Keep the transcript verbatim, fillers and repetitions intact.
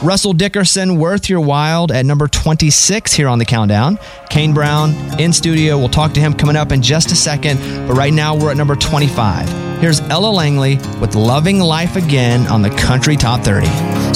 Russell Dickerson, Worth Your While at number twenty-six here on the countdown. Kane Brown in studio. We'll talk to him coming up in just a second. But right now we're at number twenty-five. Here's Ella Langley with Loving Life Again on the Country Top thirty.